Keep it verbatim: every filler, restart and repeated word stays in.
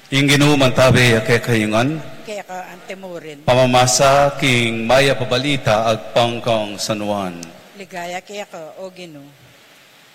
Ing Ginoo mantabi ake kayungan, kaya ka antemurin. pamamasa king maya pabalita ag pangkong San Juan. Ligaya kaya ka, o Ginoo.